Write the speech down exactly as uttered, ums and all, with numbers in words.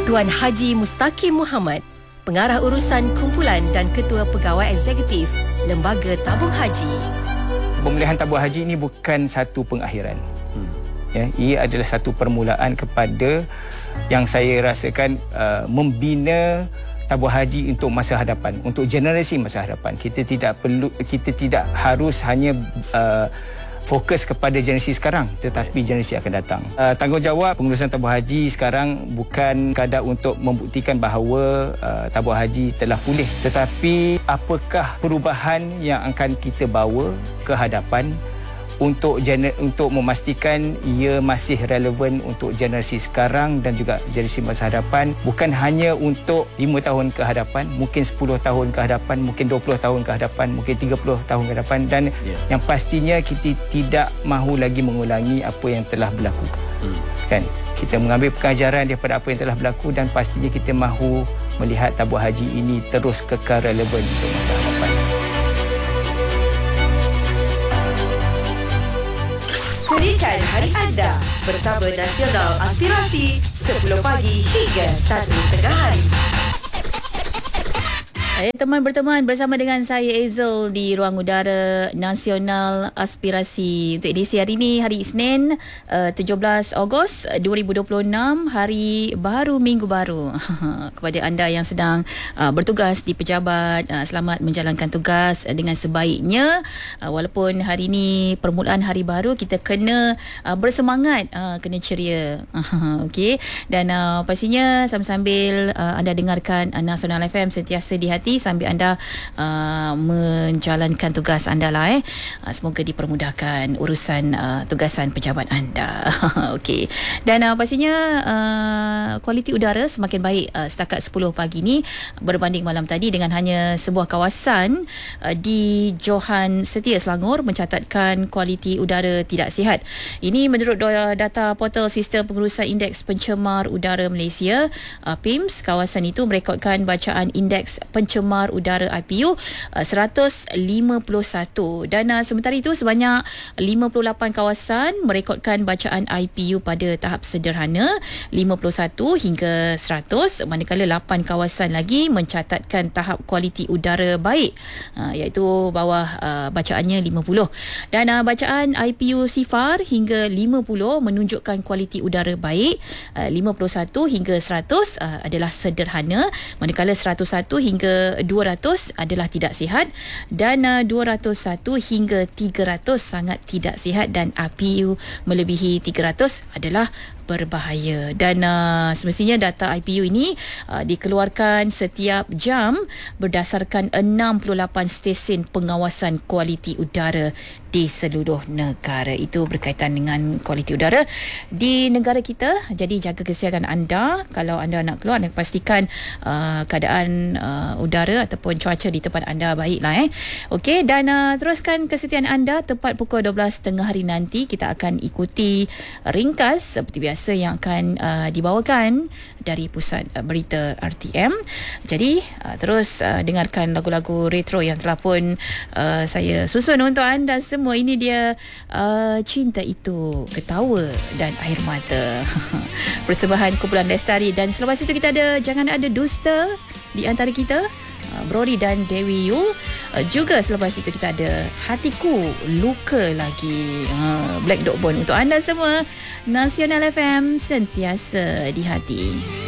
Tuan Haji Mustaqim Muhammad, Pengarah Urusan Kumpulan dan Ketua Pegawai Eksekutif Lembaga Tabung Haji. Pemulihan tabung haji ini bukan satu pengakhiran. Hmm. Ya, ia adalah satu permulaan kepada yang saya rasakan uh, membina tabung haji untuk masa hadapan, untuk generasi masa hadapan. Kita tidak perlu, kita tidak harus hanya uh, fokus kepada generasi sekarang, tetapi generasi akan datang. Uh, tanggungjawab pengurusan tabung haji sekarang bukan sekadar untuk membuktikan bahawa uh, tabung haji telah pulih, tetapi apakah perubahan yang akan kita bawa ke hadapan untuk gener- untuk memastikan ia masih relevan untuk generasi sekarang dan juga generasi masa hadapan, bukan hanya untuk lima tahun ke hadapan, mungkin sepuluh tahun ke hadapan, mungkin dua puluh tahun ke hadapan, mungkin tiga puluh tahun ke hadapan, dan yeah. yang pastinya kita tidak mahu lagi mengulangi apa yang telah berlaku. Hmm. Kan? Kita mengambil pengajaran daripada apa yang telah berlaku dan pastinya kita mahu melihat tabung haji ini terus kekal relevan untuk masa hadapan. Ceritakan hari anda bersama Nasional Aspirasi sepuluh pagi hingga satu tengah hari. Hai teman berteman bersama dengan saya Hazel di Ruang Udara Nasional Aspirasi. Untuk edisi hari ini, hari Isnin, uh, tujuh belas Ogos dua ribu dua puluh enam, hari baru, minggu baru. Kepada anda yang sedang uh, bertugas di pejabat, uh, selamat menjalankan tugas dengan sebaiknya. Uh, walaupun hari ini permulaan hari baru, kita kena uh, bersemangat, uh, kena ceria. Okey. Dan uh, pastinya sambil-sambil uh, anda dengarkan uh, Nasional F M sentiasa di hati sambil anda uh, menjalankan tugas anda lah eh. Uh, semoga dipermudahkan urusan uh, tugasan pejabat anda. Okey. Dan uh, pastinya uh, kualiti udara semakin baik uh, setakat sepuluh pagi ni berbanding malam tadi, dengan hanya sebuah kawasan uh, di Johan Setia Selangor mencatatkan kualiti udara tidak sihat. Ini menurut data portal Sistem Pengurusan Indeks Pencemar Udara Malaysia, uh, P I M S. Kawasan itu merekodkan bacaan indeks pencemar udara I P U uh, seratus lima puluh satu, dan uh, sementara itu sebanyak lima puluh lapan kawasan merekodkan bacaan I P U pada tahap sederhana lima puluh satu hingga seratus, manakala lapan kawasan lagi mencatatkan tahap kualiti udara baik, uh, iaitu bawah uh, bacaannya lima puluh, dan uh, bacaan I P U sifar hingga lima puluh menunjukkan kualiti udara baik, uh, lima puluh satu hingga seratus uh, adalah sederhana, manakala seratus satu hingga dua ratus adalah tidak sihat, dan uh, dua ratus satu hingga tiga ratus sangat tidak sihat, dan I P U melebihi tiga ratus adalah berbahaya. Dan uh, semestinya data I P U ini uh, dikeluarkan setiap jam berdasarkan enam puluh lapan stesen pengawasan kualiti udara di seluruh negara. Itu berkaitan dengan kualiti udara di negara kita. Jadi jaga kesihatan anda. Kalau anda nak keluar, anda pastikan uh, keadaan uh, udara ataupun cuaca di tempat anda baiklah eh. Okey, dan uh, teruskan kesetiaan anda. Tepat pukul dua belas tiga puluh hari nanti kita akan ikuti ringkas seperti biasa yang akan uh, dibawakan dari pusat uh, berita R T M. Jadi uh, terus uh, dengarkan lagu-lagu retro yang telah pun uh, saya susun untuk anda semua. Ini dia uh, Cinta Itu, Ketawa dan Air Mata. Persembahan kumpulan Lestari. Dan selepas itu kita ada Jangan Ada Dusta di antara kita, uh, Brody dan Dewi Yu. Uh, juga selepas itu kita ada Hatiku Luka Lagi, uh, Black Dog Bone. Untuk anda semua, Nasional F M sentiasa di hati.